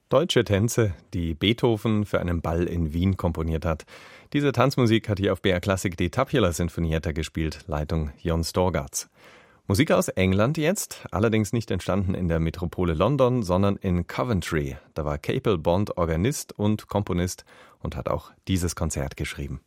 Deutsche Tänze, die Beethoven für einen Ball in Wien komponiert hat. Diese Tanzmusik hat hier auf BR Classic die Tapiola Sinfonietta gespielt, Leitung Jon Storgats. Musik aus England jetzt, allerdings nicht entstanden in der Metropole London, sondern in Coventry. Da war Capel Bond Organist und Komponist und hat auch dieses Konzert geschrieben.